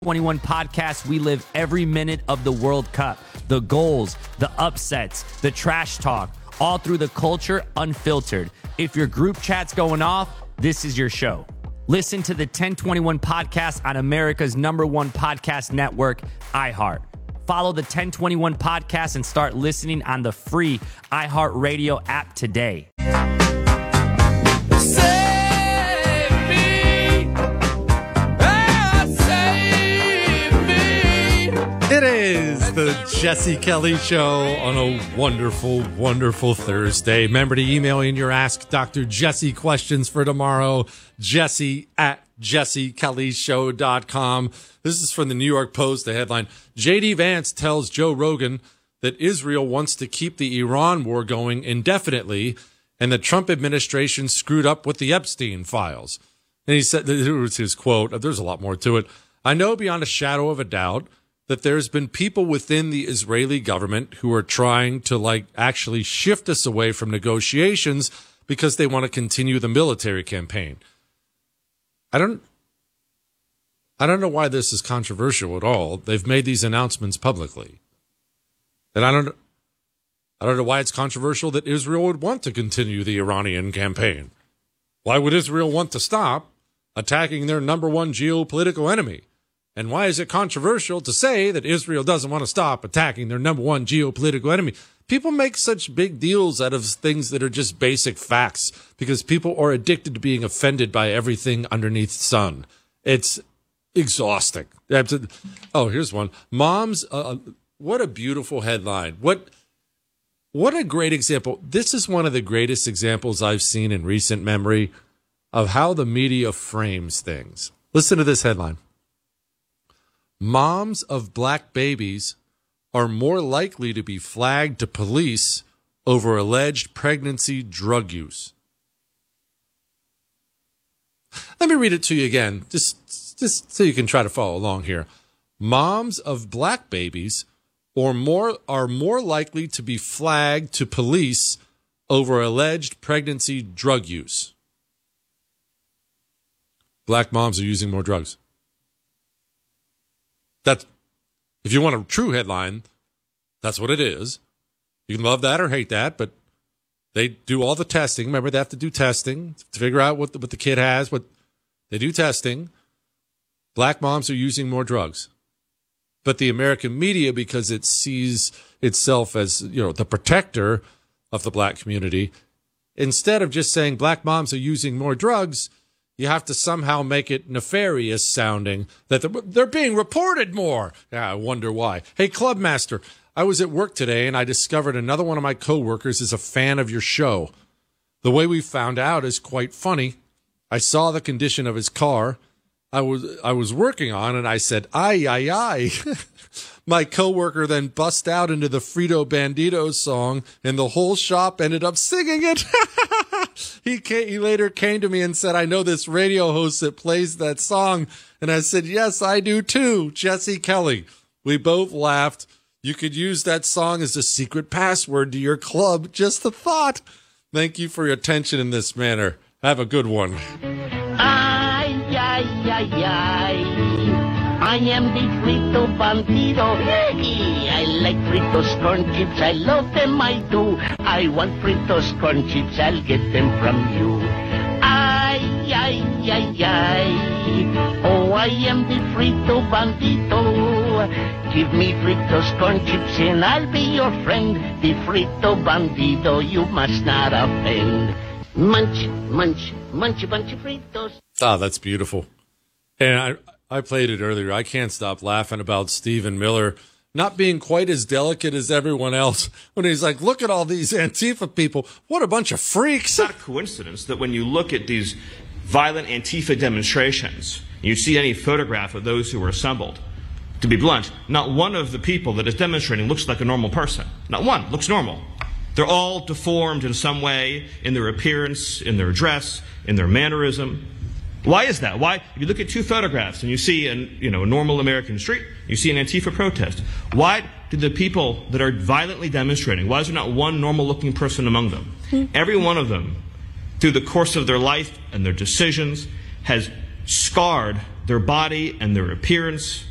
21 podcast, we live every minute of the World Cup, the goals, the upsets, the trash talk, all through the culture unfiltered. If your group chat's going off, this is your show. Listen to the 1021 podcast on America's #1 podcast network, iHeart. Follow the 1021 podcast and start listening on the free iHeartRadio app today. It is the Jesse Kelly Show on a wonderful, wonderful Thursday. Remember to email in your Ask Dr. Jesse questions for tomorrow, jesse@jessekellyshow.com. This is from the New York Post, the headline, J.D. Vance tells Joe Rogan that Israel wants to keep the Iran war going indefinitely, and the Trump administration screwed up with the Epstein files. And he said, here was his quote, there's a lot more to it, I know beyond a shadow of a doubt that there's been people within the Israeli government who are trying to actually shift us away from negotiations because they want to continue the military campaign. I don't know why this is controversial at all. They've made these announcements publicly. And I don't know why it's controversial that Israel would want to continue the Iranian campaign. Why would Israel want to stop attacking their #1 geopolitical enemy? And why is it controversial to say that Israel doesn't want to stop attacking their #1 geopolitical enemy? People make such big deals out of things that are just basic facts because people are addicted to being offended by everything underneath the sun. It's exhausting. Oh, here's one. Moms, what a beautiful headline. What a great example. This is one of the greatest examples I've seen in recent memory of how the media frames things. Listen to this headline. Moms of black babies are more likely to be flagged to police over alleged pregnancy drug use. Let me read it to you again, just so you can try to follow along here. Moms of black babies are more likely to be flagged to police over alleged pregnancy drug use. Black moms are using more drugs. That's, if you want a true headline, that's what it is. You can love that or hate that, but they do all the testing. Remember, they have to do testing to figure out what the kid has. They do testing. Black moms are using more drugs. But the American media, because it sees itself as, the protector of the black community, instead of just saying black moms are using more drugs, you have to somehow make it nefarious sounding that they're being reported more. Yeah, I wonder why. Hey, Clubmaster, I was at work today and I discovered another one of my coworkers is a fan of your show. The way we found out is quite funny. I saw the condition of his car I was working on and I said, ay, ay, ay. My coworker then bust out into the Frito Bandito song and the whole shop ended up singing it. He later came to me and said, I know this radio host that plays that song. And I said, yes, I do too, Jesse Kelly. We both laughed. You could use that song as a secret password to your club. Just a thought. Thank you for your attention in this manner. Have a good one. Ay, ay, ay, ay. I am the Frito Bandito. I like Fritos corn chips. I love them, I do. I want Fritos corn chips. I'll get them from you. Ay, ay, ay, ay. Oh, I am the Frito Bandito. Give me Fritos corn chips and I'll be your friend. The Frito Bandito, you must not offend. Munch, munch, munch a bunch of Fritos. Ah, that's beautiful. And I played it earlier. I can't stop laughing about Stephen Miller not being quite as delicate as everyone else when he's like, look at all these Antifa people. What a bunch of freaks. It's not a coincidence that when you look at these violent Antifa demonstrations, you see any photograph of those who were assembled. To be blunt, not one of the people that is demonstrating looks like a normal person. Not one looks normal. They're all deformed in some way in their appearance, in their dress, in their mannerism. Why is that? Why? If you look at two photographs and you see a normal American street, you see an Antifa protest. Why do the people that are violently demonstrating, why is there not one normal-looking person among them? Every one of them, through the course of their life and their decisions, has scarred their body and their appearance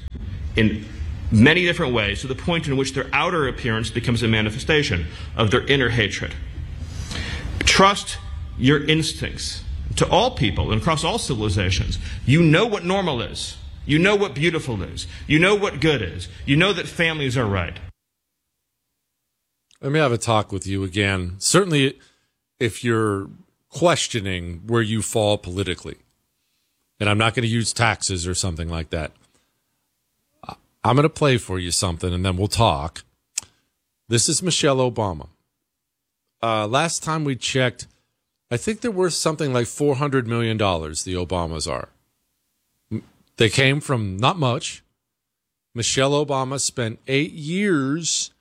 in many different ways to the point in which their outer appearance becomes a manifestation of their inner hatred. Trust your instincts. To all people and across all civilizations, you know what normal is. You know what beautiful is. You know what good is. You know that families are right. Let me have a talk with you again. Certainly, if you're questioning where you fall politically, and I'm not going to use taxes or something like that, I'm going to play for you something, and then we'll talk. This is Michelle Obama. Last time we checked, I think they're worth something like $400 million, the Obamas are. They came from not much. Michelle Obama spent 8 years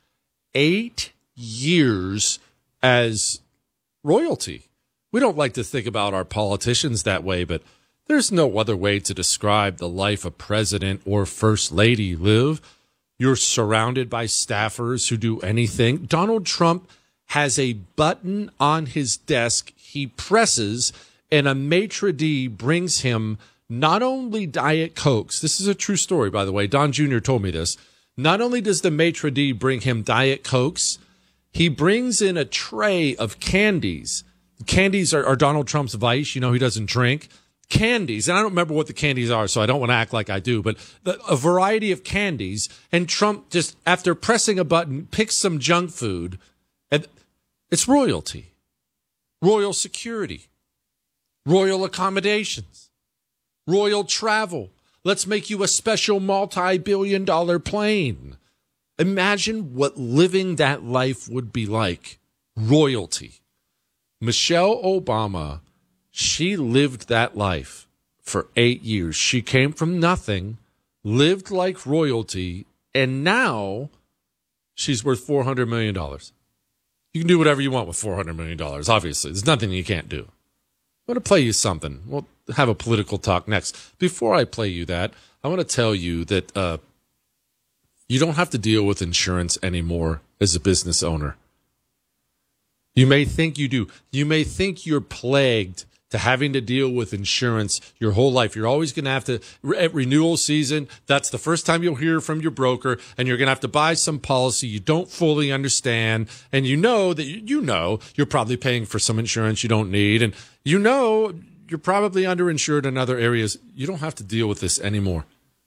as royalty. We don't like to think about our politicians that way, but there's no other way to describe the life a president or first lady live. You're surrounded by staffers who do anything. Donald Trump has a button on his desk he presses, and a maitre d' brings him not only Diet Cokes. This is a true story, by the way. Don Jr. told me this. Not only does the maitre d' bring him Diet Cokes, he brings in a tray of candies. Candies are Donald Trump's vice. You know, he doesn't drink. Candies, and I don't remember what the candies are, so I don't want to act like I do, but a variety of candies, and Trump just, after pressing a button, picks some junk food, and it's royalty. Royal security. Royal accommodations. Royal travel. Let's make you a special multi-billion-dollar plane. Imagine what living that life would be like. Royalty. Michelle Obama, she lived that life for 8 years. She came from nothing, lived like royalty, and now she's worth $400 million. You can do whatever you want with $400 million, obviously. There's nothing you can't do. I'm going to play you something. We'll have a political talk next. Before I play you that, I want to tell you that you don't have to deal with insurance anymore as a business owner. You may think you do. You may think you're plagued to having to deal with insurance your whole life. You're always going to have to, at renewal season, that's the first time you'll hear from your broker, and you're going to have to buy some policy you don't fully understand, and you know that you're probably paying for some insurance you don't need, and you know you're probably underinsured in other areas. You don't have to deal with this anymore.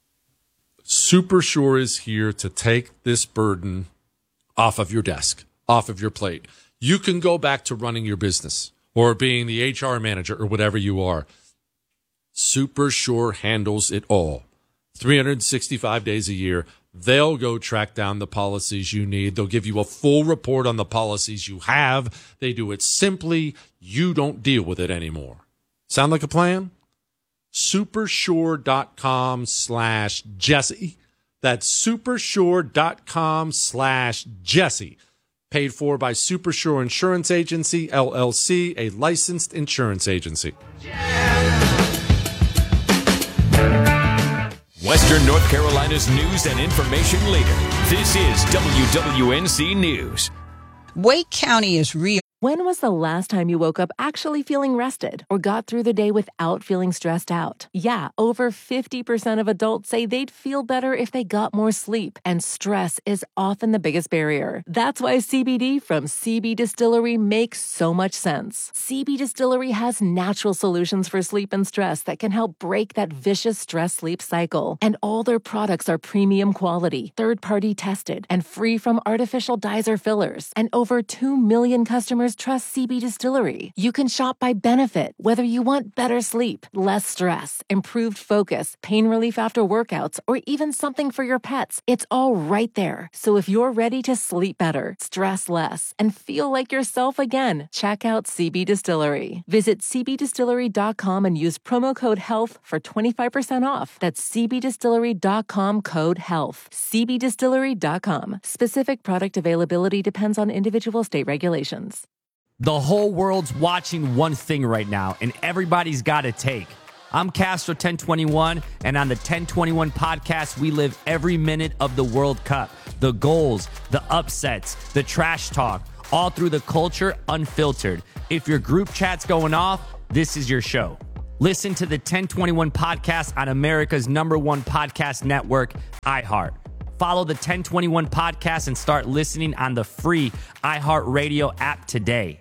SuperSure is here to take this burden off of your desk, off of your plate. You can go back to running your business or being the HR manager or whatever you are. SuperSure handles it all. 365 days a year. They'll go track down the policies you need. They'll give you a full report on the policies you have. They do it simply. You don't deal with it anymore. Sound like a plan? Supersure.com/Jesse. That's supersure.com/Jesse. Paid for by SuperSure Insurance Agency, LLC, a licensed insurance agency. Western North Carolina's news and information leader. This is WWNC News. Wake County is When was the last time you woke up actually feeling rested or got through the day without feeling stressed out? Yeah, over 50% of adults say they'd feel better if they got more sleep, and stress is often the biggest barrier. That's why CBD from CB Distillery makes so much sense. CB Distillery has natural solutions for sleep and stress that can help break that vicious stress-sleep cycle. And all their products are premium quality, third-party tested, and free from artificial dyes or fillers. And over 2 million customers trust CB Distillery. You can shop by benefit, whether you want better sleep, less stress, improved focus, pain relief after workouts, or even something for your pets. It's all right there. So if you're ready to sleep better, stress less, and feel like yourself again, check out CB Distillery. Visit cbdistillery.com and use promo code HEALTH for 25% off. That's cbdistillery.com code HEALTH. cbdistillery.com. Specific product availability depends on individual state regulations. The whole world's watching one thing right now, and everybody's got a take. I'm Castro 1021, and on the 1021 podcast, we live every minute of the World Cup. The goals, the upsets, the trash talk, all through the culture unfiltered. If your group chat's going off, this is your show. Listen to the 1021 podcast on America's #1 podcast network, iHeart. Follow the 1021 podcast and start listening on the free iHeartRadio app today.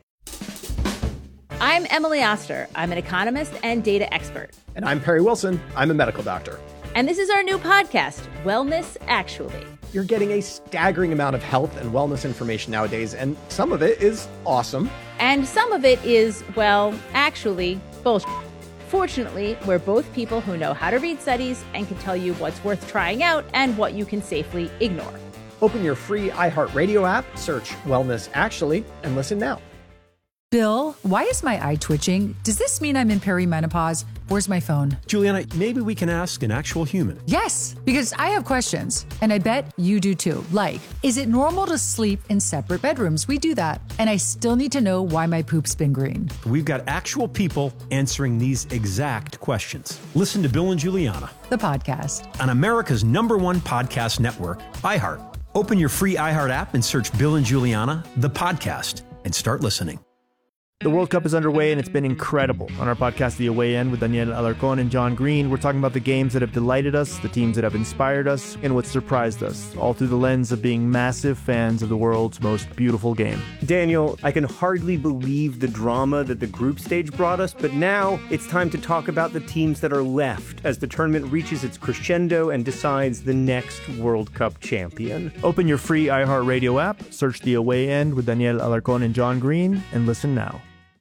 I'm Emily Oster. I'm an economist and data expert. And I'm Perry Wilson. I'm a medical doctor. And this is our new podcast, Wellness Actually. You're getting a staggering amount of health and wellness information nowadays, and some of it is awesome. And some of it is, well, actually, bullshit. Fortunately, we're both people who know how to read studies and can tell you what's worth trying out and what you can safely ignore. Open your free iHeartRadio app, search Wellness Actually, and listen now. Bill, why is my eye twitching? Does this mean I'm in perimenopause? Where's my phone? Juliana, maybe we can ask an actual human. Yes, because I have questions, and I bet you do too. Like, is it normal to sleep in separate bedrooms? We do that. And I still need to know why my poop's been green. We've got actual people answering these exact questions. Listen to Bill and Juliana, the podcast, on America's #1 podcast network, iHeart. Open your free iHeart app and search Bill and Juliana, the podcast, and start listening. The World Cup is underway, and it's been incredible. On our podcast, The Away End, with Daniel Alarcón and John Green, we're talking about the games that have delighted us, the teams that have inspired us, and what surprised us, all through the lens of being massive fans of the world's most beautiful game. Daniel, I can hardly believe the drama that the group stage brought us, but now it's time to talk about the teams that are left as the tournament reaches its crescendo and decides the next World Cup champion. Open your free iHeartRadio app, search The Away End with Daniel Alarcón and John Green, and listen now.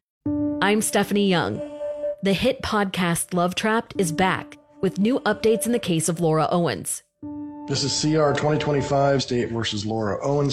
I'm Stephanie Young. The hit podcast Love Trapped is back with new updates in the case of Laura Owens. This is CR 2025, State versus Laura Owens.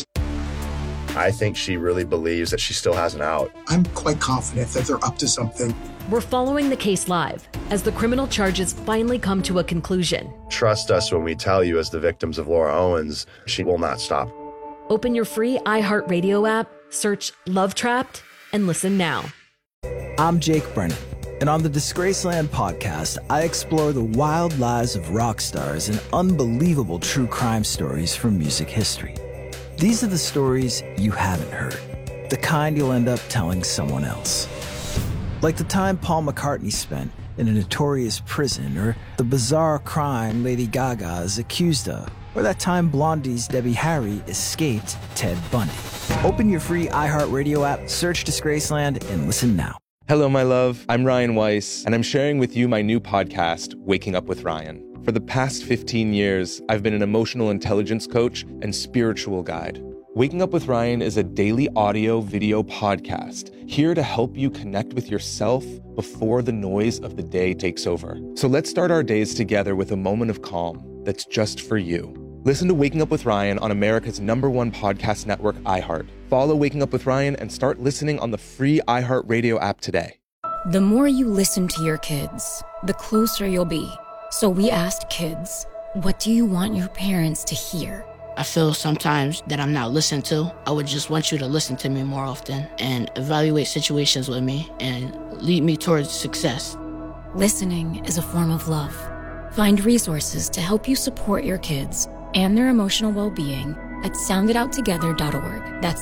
I think she really believes that she still has an out. I'm quite confident that they're up to something. We're following the case live as the criminal charges finally come to a conclusion. Trust us when we tell you, as the victims of Laura Owens, she will not stop. Open your free iHeartRadio app, search Love Trapped, and listen now. I'm Jake Brennan, and on the Disgraceland podcast, I explore the wild lives of rock stars and unbelievable true crime stories from music history. These are the stories you haven't heard, the kind you'll end up telling someone else. Like the time Paul McCartney spent in a notorious prison, or the bizarre crime Lady Gaga is accused of, or that time Blondie's Debbie Harry escaped Ted Bundy. Open your free iHeartRadio app, search Disgraceland, and listen now. Hello, my love. I'm Ryan Weiss, and I'm sharing with you my new podcast, Waking Up with Ryan. For the past 15 years, I've been an emotional intelligence coach and spiritual guide. Waking Up with Ryan is a daily audio video podcast here to help you connect with yourself before the noise of the day takes over. So let's start our days together with a moment of calm that's just for you. Listen to Waking Up with Ryan on America's #1 podcast network, iHeart. Follow Waking Up with Ryan and start listening on the free iHeartRadio app today. The more you listen to your kids, the closer you'll be. So we asked kids, what do you want your parents to hear? I feel sometimes that I'm not listened to. I would just want you to listen to me more often and evaluate situations with me and lead me towards success. Listening is a form of love. Find resources to help you support your kids and their emotional well-being at sounditouttogether.org. That's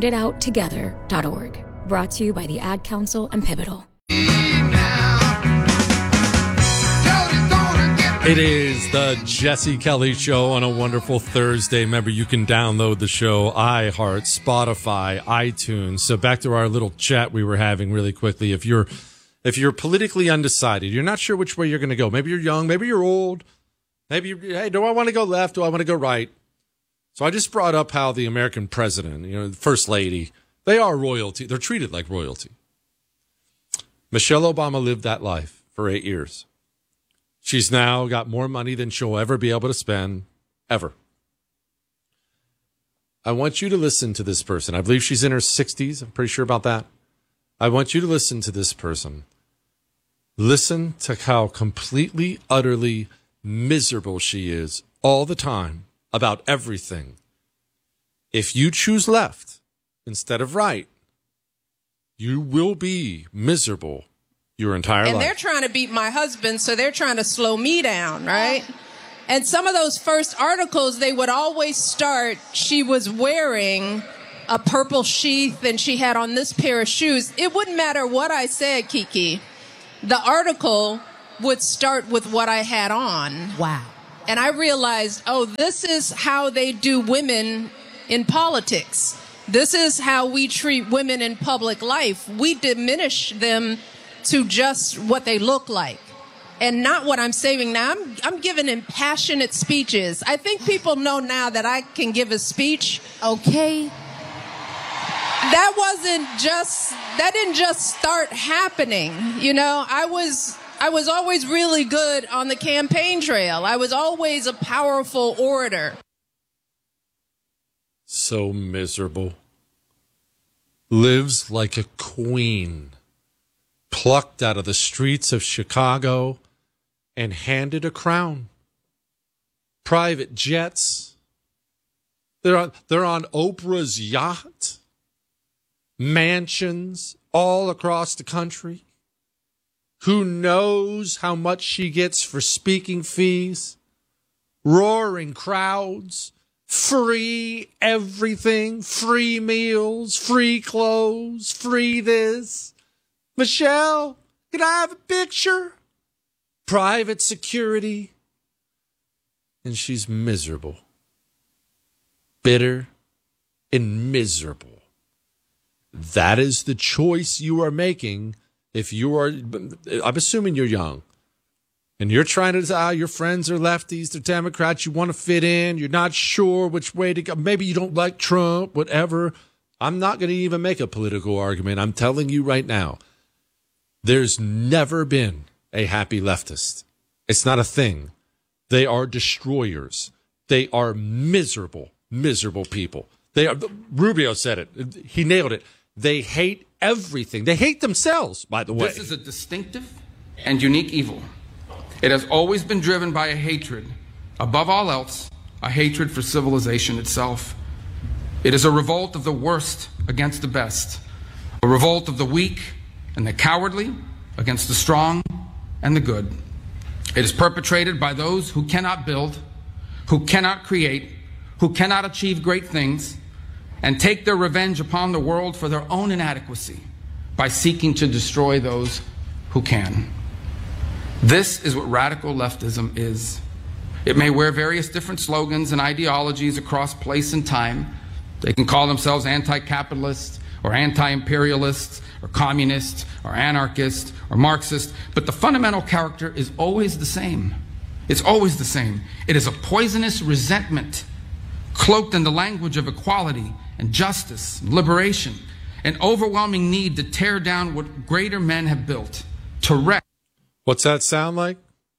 sounditouttogether.org. Brought to you by the Ad Council and Pivotal. It is the Jesse Kelly Show on a wonderful Thursday. Remember, you can download the show, iHeart, Spotify, iTunes. So back to our little chat we were having really quickly. If you're politically undecided, you're not sure which way you're going to go. Maybe you're young, maybe you're old. Maybe, hey, do I want to go left? Do I want to go right? So I just brought up how the American president, the first lady, they are royalty. They're treated like royalty. Michelle Obama lived that life for 8 years. She's now got more money than she'll ever be able to spend, ever. I want you to listen to this person. I believe she's in her 60s. I'm pretty sure about that. I want you to listen to this person. Listen to how completely, utterly miserable she is all the time about everything. If you choose left instead of right, you will be miserable your entire life. And they're trying to beat my husband, so they're trying to slow me down, right? And some of those first articles, they would always start, she was wearing a purple sheath and she had on this pair of shoes. It wouldn't matter what I said, Kiki. the article would start with what I had on. Wow. And I realized, oh, this is how they do women in politics. This is how we treat women in public life. We diminish them to just what they look like and not what I'm saying now. I'm giving impassionate speeches. I think people know now that I can give a speech. Okay. That didn't just start happening. You know, I was always really good on the campaign trail. I was always a powerful orator. So miserable. Lives like a queen. Plucked out of the streets of Chicago and handed a crown. Private jets. They're on Oprah's yacht. Mansions all across the country. Who knows how much she gets for speaking fees? Roaring crowds. Free everything. Free meals. Free clothes. Free this. Michelle, can I have a picture? Private security. And she's miserable. Bitter and miserable. That is the choice you are making if you are, I'm assuming you're young. And you're trying to, your friends are lefties, they're Democrats, you want to fit in, you're not sure which way to go. Maybe you don't like Trump, whatever. I'm not going to even make a political argument. I'm telling you right now. There's never been a happy leftist. It's not a thing. They are destroyers. They are miserable, miserable people. They are. Rubio said it. He nailed it. They hate everything. They hate themselves, by the way. This is a distinctive and unique evil. It has always been driven by a hatred, above all else, a hatred for civilization itself. It is a revolt of the worst against the best, a revolt of the weak and the cowardly against the strong and the good. It is perpetrated by those who cannot build, who cannot create, who cannot achieve great things, and take their revenge upon the world for their own inadequacy by seeking to destroy those who can. This is what radical leftism is. It may wear various different slogans and ideologies across place and time. They can call themselves anti-capitalist or anti-imperialist or communist or anarchist or Marxist, but the fundamental character is always the same. It's always the same. It is a poisonous resentment cloaked in the language of equality and justice and liberation, an overwhelming need to tear down what greater men have built, to wreck. What's that sound like?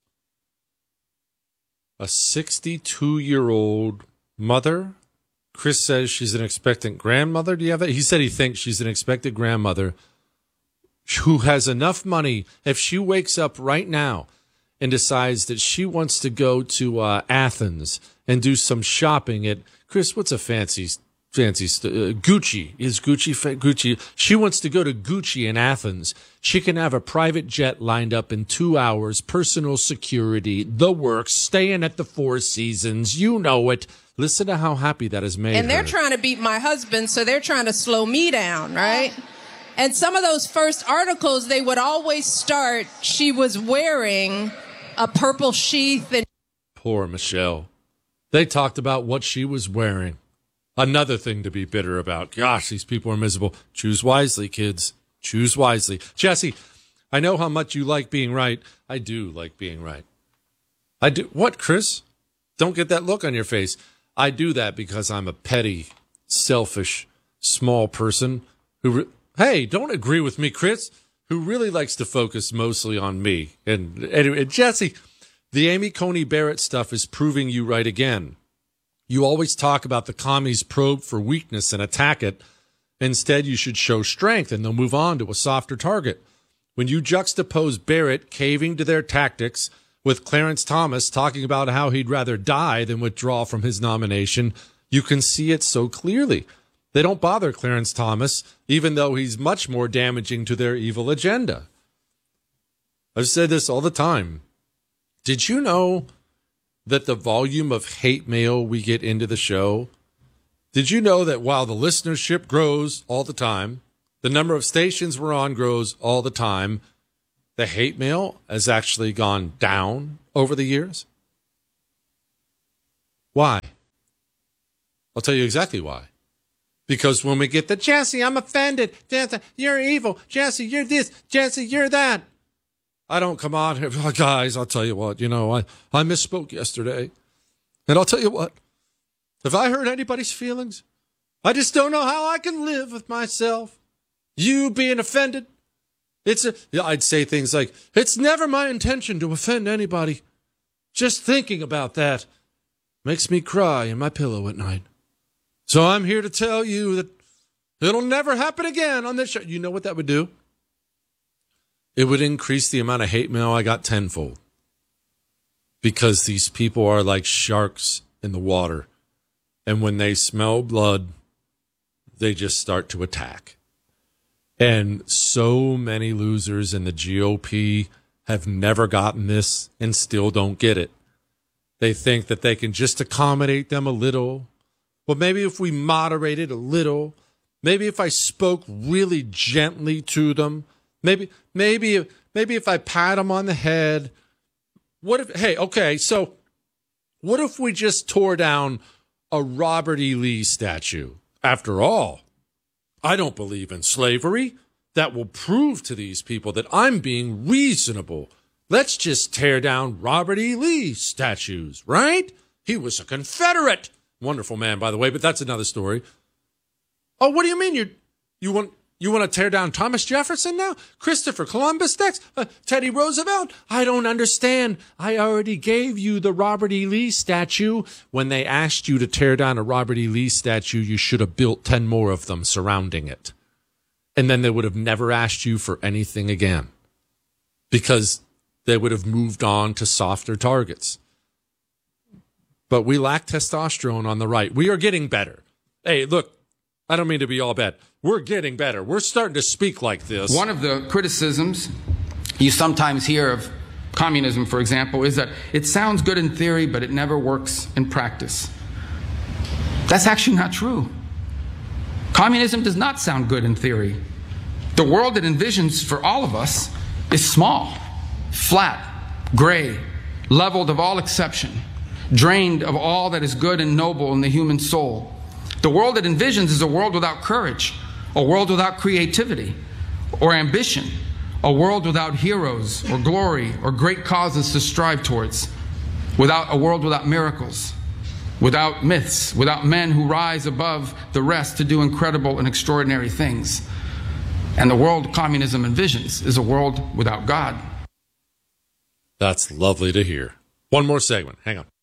A 62-year-old mother. Chris says she's an expectant grandmother. Do you have that? He said he thinks she's an expectant grandmother who has enough money. If she wakes up right now and decides that she wants to go to Athens and do some shopping at, Chris, what's a fancy Gucci. Is Gucci? She wants to go to Gucci in Athens. She can have a private jet lined up in 2 hours, personal security, the works, staying at the Four Seasons. You know it. Listen to how happy that has made her. And they're trying to beat my husband, so they're trying to slow me down, right? And some of those first articles, they would always start, she was wearing a purple sheath. And poor Michelle. They talked about what she was wearing. Another thing to be bitter about. Gosh, these people are miserable. Choose wisely, kids. Choose wisely. Jesse, I know how much you like being right. I do like being right. I do. What, Chris? Don't get that look on your face. I do that because I'm a petty, selfish, small person who, hey, don't agree with me, Chris, who really likes to focus mostly on me. And anyway, Jesse, the Amy Coney Barrett stuff is proving you right again. You always talk about the commies probe for weakness and attack it. Instead, you should show strength and they'll move on to a softer target. When you juxtapose Barrett caving to their tactics with Clarence Thomas talking about how he'd rather die than withdraw from his nomination, you can see it so clearly. They don't bother Clarence Thomas, even though he's much more damaging to their evil agenda. I've said this all the time. Did you know that the volume of hate mail we get into the show, did you know that while the listenership grows all the time, the number of stations we're on grows all the time, the hate mail has actually gone down over the years? Why? I'll tell you exactly why. Because when we get the, Jesse, I'm offended. Jesse, you're evil. Jesse, you're this. Jesse, you're that. I don't come on here. Oh, guys, I'll tell you what. I misspoke yesterday. And I'll tell you what. If I hurt anybody's feelings, I just don't know how I can live with myself. You being offended. I'd say things like, it's never my intention to offend anybody. Just thinking about that makes me cry in my pillow at night. So I'm here to tell you that it'll never happen again on this show. You know what that would do? It would increase the amount of hate mail I got tenfold. Because these people are like sharks in the water. And when they smell blood, they just start to attack. And so many losers in the GOP have never gotten this and still don't get it. They think that they can just accommodate them a little. Well, maybe if we moderate it a little, maybe if I spoke really gently to them, maybe if I pat them on the head. What if we just tore down a Robert E. Lee statue? After all, I don't believe in slavery. That will prove to these people that I'm being reasonable. Let's just tear down Robert E. Lee statues, right? He was a Confederate. Wonderful man, by the way, but that's another story. Oh, what do you mean? You want to tear down Thomas Jefferson now? Christopher Columbus next? Teddy Roosevelt? I don't understand. I already gave you the Robert E. Lee statue. When they asked you to tear down a Robert E. Lee statue, you should have built 10 more of them surrounding it. And then they would have never asked you for anything again. Because they would have moved on to softer targets. But we lack testosterone on the right. We are getting better. Hey, look, I don't mean to be all bad. We're getting better. We're starting to speak like this. One of the criticisms you sometimes hear of communism, for example, is that it sounds good in theory, but it never works in practice. That's actually not true. Communism does not sound good in theory. The world it envisions for all of us is small, flat, gray, leveled of all exception, drained of all that is good and noble in the human soul. The world it envisions is a world without courage, a world without creativity or ambition, a world without heroes or glory or great causes to strive towards, a world without miracles, without myths, without men who rise above the rest to do incredible and extraordinary things. And the world communism envisions is a world without God. That's lovely to hear. One more segment. Hang on.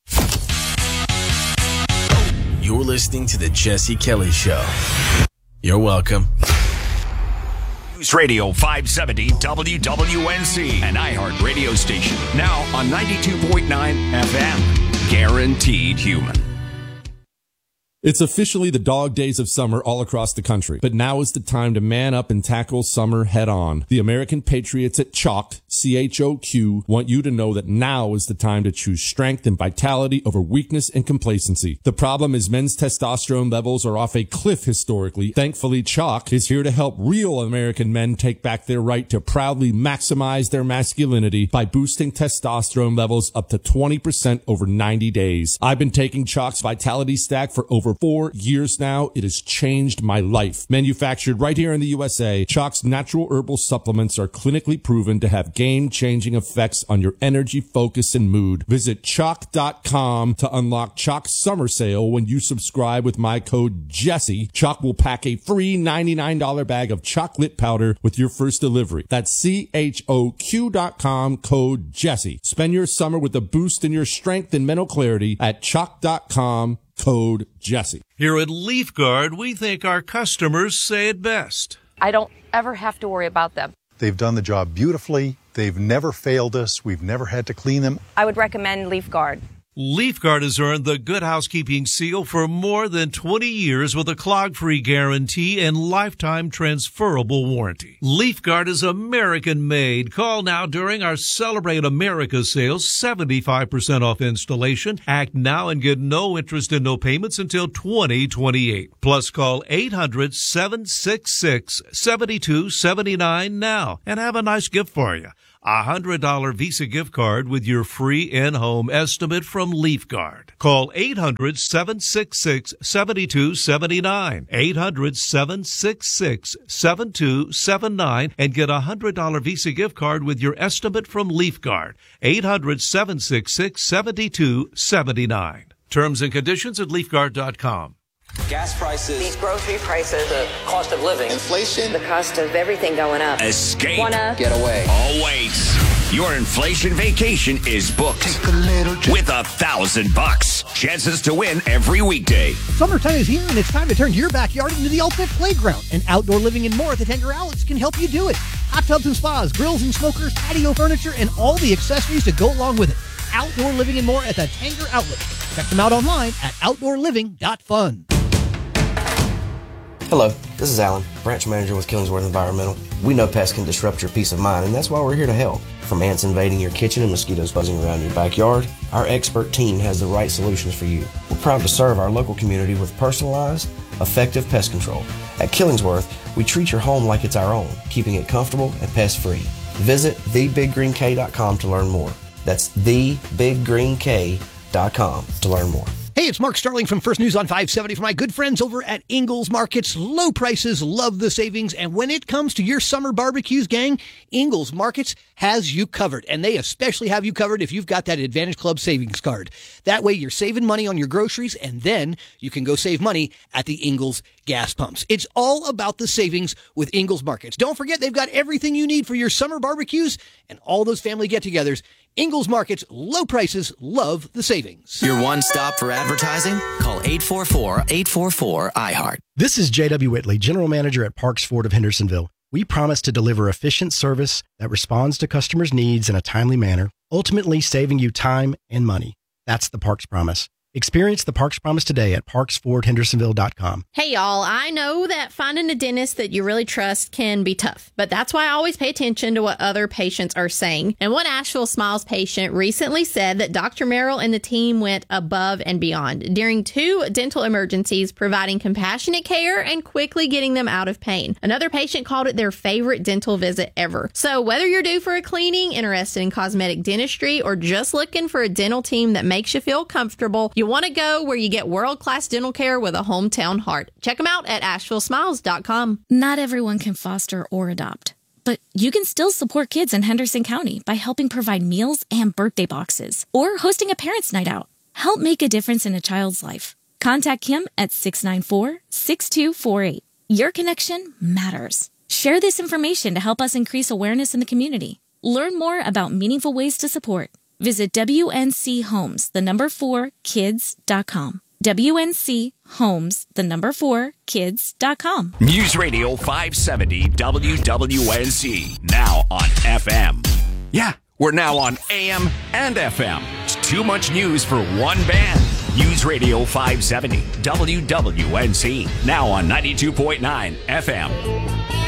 You're listening to The Jesse Kelly Show. You're welcome. News Radio 570 WWNC, an iHeart radio station. Now on 92.9 FM. Guaranteed human. It's officially the dog days of summer all across the country, but now is the time to man up and tackle summer head on. The American Patriots at Chalk, CHOQ, want you to know that now is the time to choose strength and vitality over weakness and complacency. The problem is men's testosterone levels are off a cliff historically. Thankfully, Chalk is here to help real American men take back their right to proudly maximize their masculinity by boosting testosterone levels up to 20% over 90 days. I've been taking Chalk's Vitality Stack for over 4 years now. It has changed my life. Manufactured right here in the USA, Chalk's natural herbal supplements are clinically proven to have game-changing effects on your energy, focus, and mood. Visit Chalk.com to unlock Chalk's summer sale when you subscribe with my code Jesse. Chalk will pack a free $99 bag of chocolate powder with your first delivery. That's CHOQ.com, code Jesse. Spend your summer with a boost in your strength and mental clarity at Chalk.com, code Jesse. Here at LeafGuard, we think our customers say it best. I don't ever have to worry about them. They've done the job beautifully. They've never failed us. We've never had to clean them. I would recommend LeafGuard. LeafGuard has earned the Good Housekeeping seal for more than 20 years with a clog-free guarantee and lifetime transferable warranty. LeafGuard is American-made. Call now during our Celebrate America sales, 75% off installation. Act now and get no interest and no payments until 2028. Plus, call 800-766-7279 now and have a nice gift for you. A $100 Visa gift card with your free in-home estimate from LeafGuard. Call 800-766-7279. 800-766-7279 and get a $100 Visa gift card with your estimate from LeafGuard. 800-766-7279. Terms and conditions at LeafGuard.com. Gas prices, these grocery prices, the cost of living, inflation, the cost of everything going up. Escape. Wanna get away. Oh, wait. Your inflation vacation is booked with $1,000. Chances to win every weekday. Summertime is here, and it's time to turn your backyard into the ultimate playground. And Outdoor Living and More at the Tanger Outlets can help you do it. Hot tubs and spas, grills and smokers, patio furniture, and all the accessories to go along with it. Outdoor Living and More at the Tanger Outlets. Check them out online at outdoorliving.fun. Hello, this is Alan, branch manager with Killingsworth Environmental. We know pests can disrupt your peace of mind, and that's why we're here to help. From ants invading your kitchen and mosquitoes buzzing around your backyard, our expert team has the right solutions for you. We're proud to serve our local community with personalized, effective pest control. At Killingsworth, we treat your home like it's our own, keeping it comfortable and pest-free. Visit thebiggreenk.com to learn more. That's thebiggreenk.com to learn more. Hey, it's Mark Starling from First News on 570 for my good friends over at Ingles Markets. Low prices, love the savings. And when it comes to your summer barbecues, gang, Ingles Markets has you covered. And they especially have you covered if you've got that Advantage Club savings card. That way you're saving money on your groceries, and then you can go save money at the Ingles gas pumps. It's all about the savings with Ingles Markets. Don't forget, they've got everything you need for your summer barbecues and all those family get-togethers. Ingles Markets, low prices, love the savings. Your one stop for advertising? Call 844-844-IHEART. This is J.W. Whitley, General Manager at Parks Ford of Hendersonville. We promise to deliver efficient service that responds to customers' needs in a timely manner, ultimately saving you time and money. That's the Parks Promise. Experience the Parks Promise today at parksfordhendersonville.com. Hey, y'all, I know that finding a dentist that you really trust can be tough, but that's why I always pay attention to what other patients are saying. And one Asheville Smiles patient recently said that Dr. Merrill and the team went above and beyond during 2 dental emergencies, providing compassionate care and quickly getting them out of pain. Another patient called it their favorite dental visit ever. So whether you're due for a cleaning, interested in cosmetic dentistry, or just looking for a dental team that makes you feel comfortable, you want to go where you get world-class dental care with a hometown heart. Check them out at AshevilleSmiles.com. Not everyone can foster or adopt, but you can still support kids in Henderson County by helping provide meals and birthday boxes or hosting a parents' night out. Help make a difference in a child's life. Contact Kim at 694-6248. Your connection matters. Share this information to help us increase awareness in the community. Learn more about meaningful ways to support. Visit WNCHomes4Kids.com. WNCHomes4Kids.com. News Radio 570 WWNC. Now on FM. Yeah, we're now on AM and FM. It's too much news for one band. News Radio 570 WWNC. Now on 92.9 FM.